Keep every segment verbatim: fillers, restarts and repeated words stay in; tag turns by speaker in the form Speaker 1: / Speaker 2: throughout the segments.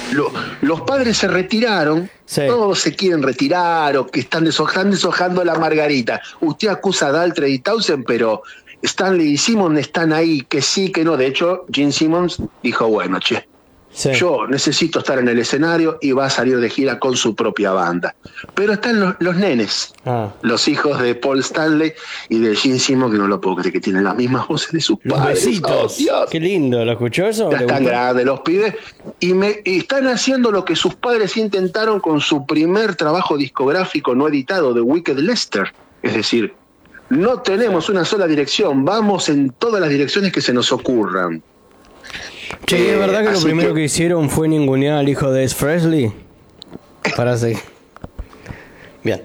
Speaker 1: lo, los padres se retiraron, sí. Todos se quieren retirar o que están, desho- están deshojando la margarita. Usted acusa a Daltrey y Townsend, pero Stanley y Simmons están ahí, que sí, que no. De hecho, Gene Simmons dijo, bueno, che, sí. Yo necesito estar en el escenario y va a salir de gira con su propia banda. Pero están los, los nenes, ah. los hijos de Paul Stanley y de Gene Simmons, que no lo puedo creer, que tienen las mismas voces de sus
Speaker 2: los
Speaker 1: padres.
Speaker 2: Besitos. Oh, qué lindo, ¿lo escuchó eso?
Speaker 1: Ya están grandes los pibes y, me, y están haciendo lo que sus padres intentaron con su primer trabajo discográfico no editado, de Wicked Lester. Es decir, no tenemos una sola dirección, vamos en todas las direcciones que se nos ocurran.
Speaker 2: Che, eh, ¿es verdad que lo primero que... que hicieron fue ningunear al hijo de Ace Frehley? Para seguir. Bien.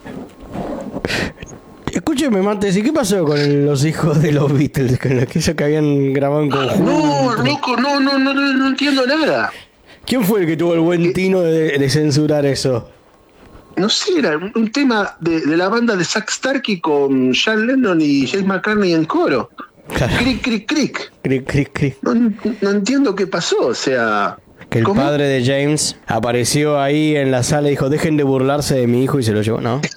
Speaker 2: Escúcheme, Martes, ¿y qué pasó con los hijos de los Beatles? Con aquellos que habían grabado en conjunto.
Speaker 1: No, loco, no, no, no, no, no entiendo nada.
Speaker 2: ¿Quién fue el que tuvo el buen tino de, de censurar eso?
Speaker 1: No sé, era un, un tema de, de la banda de Zack Starkey con John Lennon y James McCartney en coro. Claro. Cric, cric, cric.
Speaker 2: Cric, cric, cric.
Speaker 1: No, no entiendo qué pasó, o sea...
Speaker 2: Que el ¿cómo? Padre de James apareció ahí en la sala y dijo, dejen de burlarse de mi hijo, y se lo llevó, ¿no?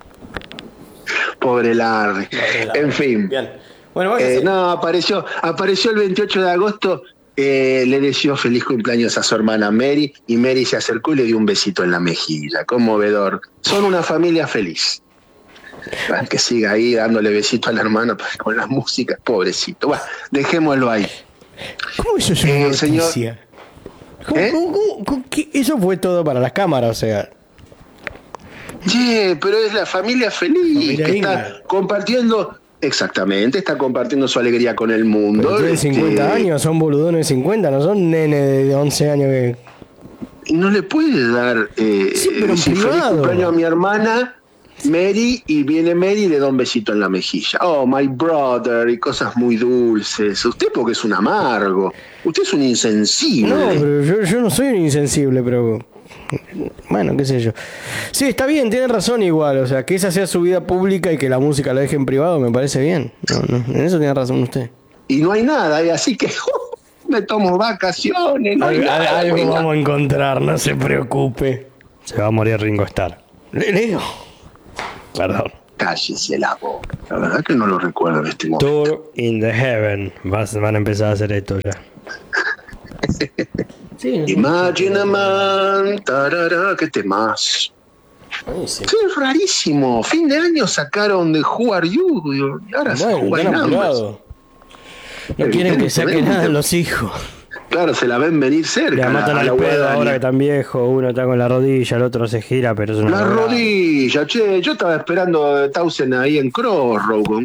Speaker 1: Pobre Larry. En fin. Bien. Bueno, eh, no, apareció, apareció el veintiocho de agosto, eh, le deseó feliz cumpleaños a su hermana Mary, y Mary se acercó y le dio un besito en la mejilla, conmovedor. Son una familia feliz. Que siga ahí dándole besito a la hermana con la música, pobrecito. Bueno, dejémoslo ahí.
Speaker 2: ¿Cómo eso es una eh, noticia? ¿Cómo, ¿Eh? ¿cómo, cómo, cómo, qué? Eso fue todo para las cámaras, o sea.
Speaker 1: Yeah, pero es la familia feliz, familia que Inga. Está compartiendo, exactamente, está compartiendo su alegría con el mundo.
Speaker 2: Pero tienen cincuenta que... años, son boludones de cincuenta, no son nenes de once años que...
Speaker 1: No le puede dar eh,
Speaker 2: sí, pero
Speaker 1: si feliz cumpleaños a mi hermana Mary, y viene Mary y le da un besito en la mejilla. Oh, my brother, y cosas muy dulces. Usted porque es un amargo. Usted es un insensible.
Speaker 2: No, pero yo, yo no soy un insensible, pero... Bueno, qué sé yo. Sí, está bien, tiene razón igual. O sea, que esa sea su vida pública y que la música la deje en privado, me parece bien. No, no, en eso tiene razón usted.
Speaker 1: Y no hay nada, y así que... Uh, me tomo vacaciones. No hay
Speaker 2: Al,
Speaker 1: nada,
Speaker 2: algo venga. Vamos a encontrar, no se preocupe. Se va a morir Ringo Starr. Leo. Perdón.
Speaker 1: Cállese la boca. La verdad que no lo recuerdo en este momento.
Speaker 2: Tour in the Heaven. Vas, van a empezar a hacer esto ya.
Speaker 1: Sí, Imagine a Man. Tarara, qué temas. Sí. Sí, es rarísimo. Fin de año sacaron de Who Are You. Y ahora se juegan nada.
Speaker 2: No quieren que saque nada de los hijos.
Speaker 1: Claro, se la ven venir cerca.
Speaker 2: Le matan al pedo ahora que tan viejo. Uno está con la rodilla, el otro se gira, pero es una...
Speaker 1: La rodilla, che. Yo estaba esperando a Townsend ahí en Crossroad con